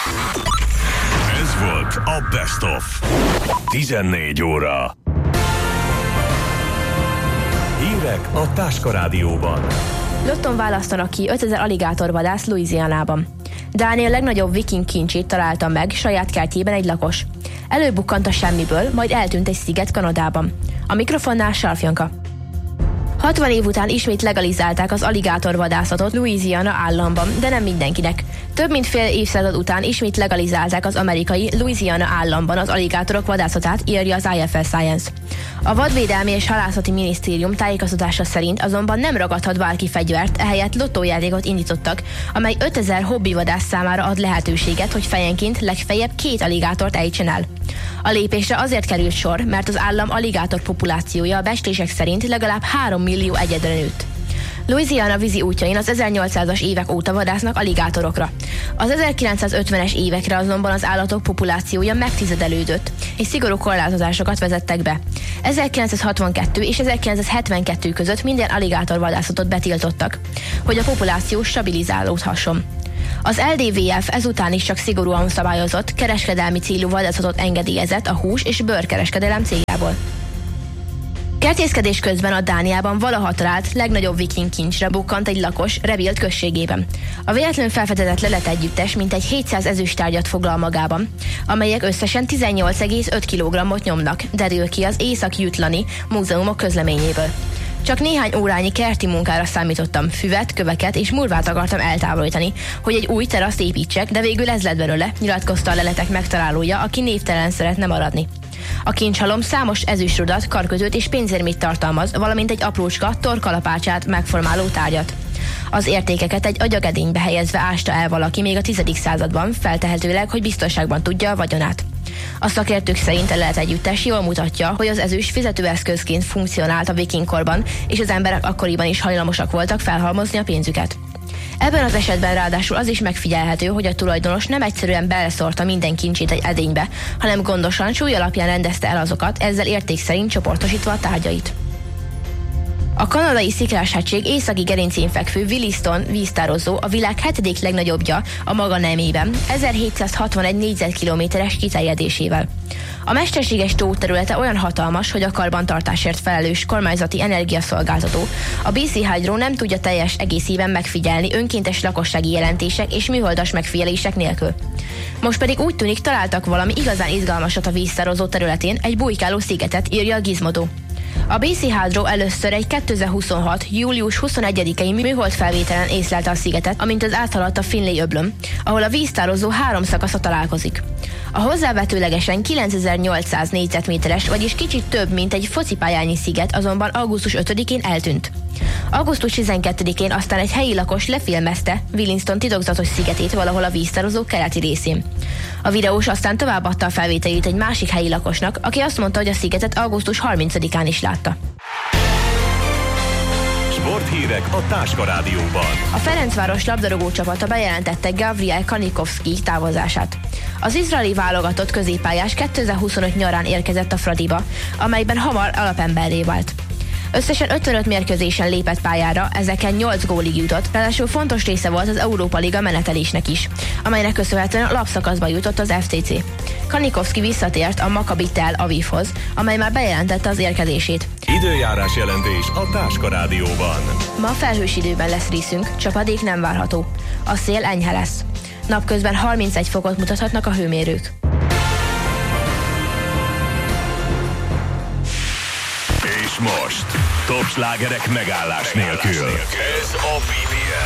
Ez volt a Best of. 14 óra. Hírek a Táska Rádióban. Lotton választanak ki 5000 aligátorvadász Louisianában. Dániel legnagyobb viking kincsét találta meg saját kertjében egy lakos. Előbukkant a semmiből, majd eltűnt egy sziget Kanadában. A mikrofonnál Sarfjanka. 60 év után ismét legalizálták az aligátorvadászatot Louisiana államban, de nem mindenkinek. Több mint fél évszázad után ismét legalizálták az amerikai Louisiana államban az aligátorok vadászatát, írja az IFL Science. A Vadvédelmi és Halászati Minisztérium tájékoztatása szerint azonban nem ragadhat bárki fegyvert, ehelyett lottójátékot indítottak, amely 5000 hobbivadász számára ad lehetőséget, hogy fejenként legfeljebb 2 aligátort ejtsen el. A lépésre azért került sor, mert az állam aligátor populációja a becslések szerint legalább 3 millió egyedre nőtt. Louisiana vízi útjain az 1800-as évek óta vadásznak aligátorokra. Az 1950-es évekre azonban az állatok populációja megtizedelődött, és szigorú korlátozásokat vezettek be. 1962 és 1972 között minden aligátorvadászatot betiltottak, hogy a populáció stabilizálódhasson. Az LDVF ezután is csak szigorúan szabályozott, kereskedelmi célú vadászatot engedélyezett a hús- és bőrkereskedelem céljából. Kertészkedés közben a Dániában valaha talált legnagyobb viking kincsre bukkant egy lakos Rebild községében. A véletlenül felfedezett lelet együttes mintegy 700 ezüsttárgyat foglal magában, amelyek összesen 18,5 kg-ot nyomnak, derül ki az Észak-Jutlani múzeumok közleményéből. Csak néhány órányi kerti munkára számítottam, füvet, köveket és murvát akartam eltávolítani, hogy egy új teraszt építsek, de végül ez lett belőle, nyilatkozta a leletek megtalálója, aki névtelen szeretne maradni. A kincshalom számos ezüstrudat, karkötőt és pénzérmét tartalmaz, valamint egy aprócska, torkalapácsát megformáló tárgyat. Az értékeket egy agyagedénybe helyezve ásta el valaki még a 10. században, feltehetőleg, hogy biztonságban tudja a vagyonát. A szakértők szerint a lelet együttes jól mutatja, hogy az ezüst fizetőeszközként funkcionált a vikingkorban, és az emberek akkoriban is hajlamosak voltak felhalmozni a pénzüket. Ebben az esetben ráadásul az is megfigyelhető, hogy a tulajdonos nem egyszerűen beleszórta minden kincsét egy edénybe, hanem gondosan súly alapján rendezte el azokat, ezzel érték szerint csoportosítva a tárgyait. A kanadai Sziklás-hegység északi gerincén fekvő Williston víztározó a világ 7. legnagyobbja a maga nemében, 1761 négyzetkilométeres kiterjedésével. A mesterséges tó területe olyan hatalmas, hogy a karbantartásért felelős kormányzati energiaszolgáltató, a BC Hydro nem tudja teljes egészében megfigyelni önkéntes lakossági jelentések és műholdas megfigyelések nélkül. Most pedig úgy tűnik, találtak valami igazán izgalmasat a víztározó területén, egy bujkáló szigetet, írja a Gizmodo. A BC Hydro először egy 2026. július 21-i műhold felvételen észlelte a szigetet, amint az áthaladt a Finlay öblön, ahol a víztározó 3 szakasza találkozik. A hozzávetőlegesen 9800 négyzetméteres, vagyis kicsit több, mint egy focipályányi sziget azonban augusztus 5-én eltűnt. Augusztus 12-én aztán egy helyi lakos lefilmezte Williston titokzatos szigetét valahol a víztározó keleti részén. A videós aztán továbbadta a felvételét egy másik helyi lakosnak, aki azt mondta, hogy a szigetet augusztus 30-án is látta. Sporthírek a Táska Rádióban. A Ferencváros labdarúgó csapata bejelentette Gabriel Kanikovszki távozását. Az izraeli válogatott középpályás 2025 nyarán érkezett a Fradiba, amelyben hamar alapemberré vált. Összesen 55 mérkőzésen lépett pályára, ezeken 8 gólig jutott, ráadásul fontos része volt az Európa Liga menetelésnek is, amelynek köszönhetően alapszakaszba jutott az FCC. Kanikovszki visszatért a Maccabi Tel Avivhoz, amely már bejelentette az érkezését. Időjárás jelentés a Táska Rádióban. Ma felhős időben lesz részünk, csapadék nem várható. A szél enyhe lesz. Napközben 31 fokot mutathatnak a hőmérők. És most top slágerek megállás nélkül. Ez a BBL